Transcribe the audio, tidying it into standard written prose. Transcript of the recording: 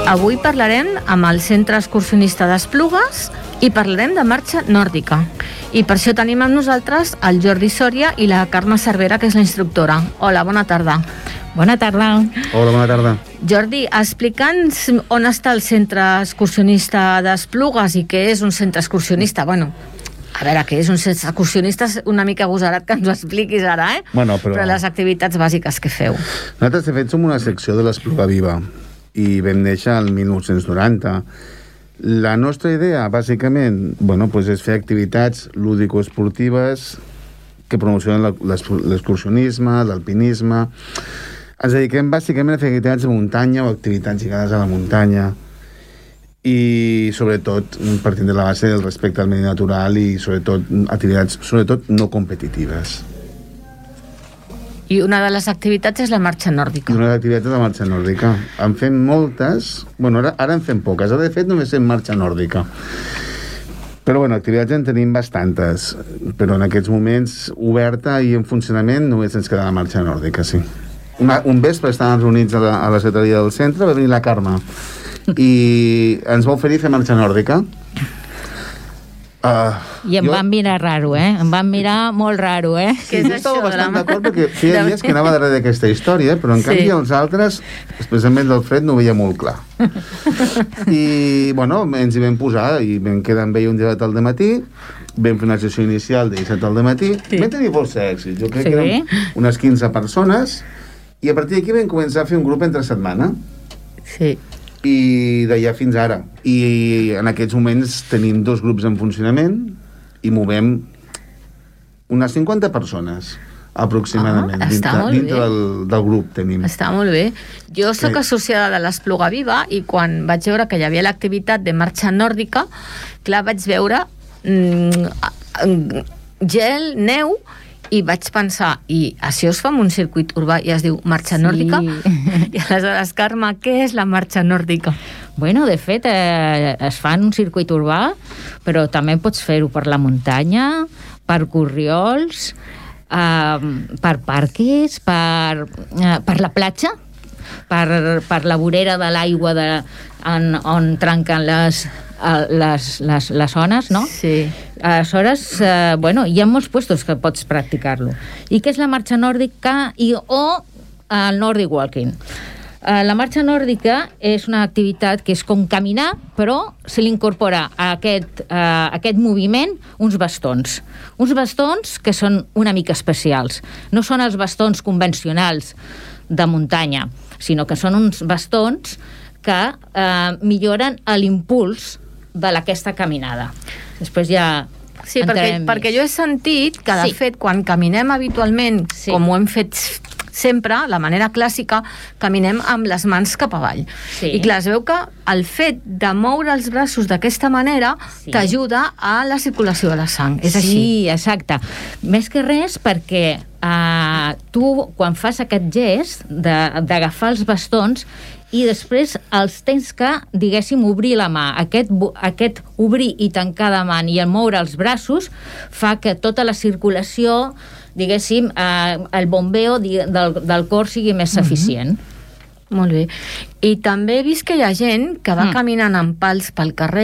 Avui parlarem amb el Centre Excursionista d'Esplugues i parlarem de marxa nòrdica. I per això tenim amb nosaltres el Jordi Sòria i la Carme Cervera, que és la instructora. Hola, bona tarda. Bona tarda. Hola, bona tarda. Jordi, explica'ns on està el Centre Excursionista d'Esplugues i què és un centre excursionista. Bueno, a veure, què és un centre excursionista? Una mica agosarat que ens ho expliquis ara, Bueno, però les activitats bàsiques que feu. Nosaltres, de fet, som una secció de l'Espluga Viva i vam néixer el 1990. La nostra idea, bàsicament, és fer activitats lúdico-esportives que promocionen l'excursionisme, l'alpinisme. Ens dediquem bàsicament a fer activitats de muntanya o activitats lligades a la muntanya i, sobretot, partint de la base del respecte al medi natural i, sobretot, activitats, no competitives. I una de les activitats és la marxa nòrdica. I una de les activitats és la marxa nòrdica. En fem moltes, ara en fem poques, ara de fet només fem marxa nòrdica. Però activitats en tenim bastantes, però en aquests moments oberta i en funcionament només ens queda la marxa nòrdica, sí. Un vespre estàvem reunits a la secretaria del centre, va venir la Carme i ens va oferir fer marxa nòrdica. I em van mirar raro, Em van mirar molt raro, Què és jo això? estava bastant d'acord perquè feia dies que anava darrere d'aquesta història, però en canvi els altres, especialment del Fred, no ho veia molt clar. I, ens hi vam posar i vam quedar amb ell un dia al dematí, vam fer una sessió inicial de 17 al dematí, vam tenir força èxit. Jo crec que érem unes 15 persones i a partir d'aquí vam començar a fer un grup entre setmana. Sí. I d'allà fins ara. I en aquests moments tenim 2 grups en funcionament i movem unes 50 persones aproximadament. Dintre del grup tenim. Està molt bé. Jo sóc associada de l'Espluga Viva i quan vaig veure que hi havia l'activitat de marxa nòrdica, clar, vaig veure gel, neu, i vaig pensar, i això es fa en un circuit urbà i es diu marxa nòrdica? I aleshores, Carme, què és la marxa nòrdica? Bueno, de fet, es fa en un circuit urbà, però també pots fer-ho per la muntanya, per corriols, per parques, per la platja, per la vorera de l'aigua on trenquen les zones, no? Sí. Aleshores, hi ha molts puestos que pots practicar-lo. I què és la marxa nòrdica o el Nordic Walking? La marxa nòrdica és una activitat que és com caminar, però se li incorpora a aquest moviment uns bastons. Uns bastons que són una mica especials. No són els bastons convencionals de muntanya, sinó que són uns bastons que milloren l'impuls d'aquesta caminada. Després ja... Sí, perquè jo he sentit que, de fet, quan caminem habitualment, com ho hem fet sempre, la manera clàssica, caminem amb les mans cap avall. I clar, es veu que el fet de moure els braços d'aquesta manera t'ajuda a la circulació de la sang. És així? Sí, exacte. Més que res perquè tu, quan fas aquest gest d'agafar els bastons i després els tens que, diguéssim, obrir la mà. Aquest obrir i tancar de mà i el moure els braços fa que tota la circulació, diguéssim, el bombeo del cor sigui més eficient. Molt bé. I també he vist que hi ha gent que va caminant amb pals pel carrer